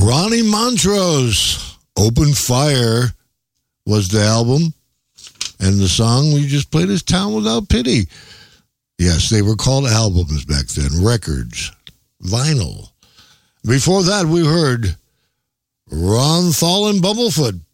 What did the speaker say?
Ronnie Montrose, Open Fire was the album. And the song we just played is Town Without Pity. Yes, they were called albums back then, records, vinyl. Before that, we heard Ron Thal and Bumblefoot,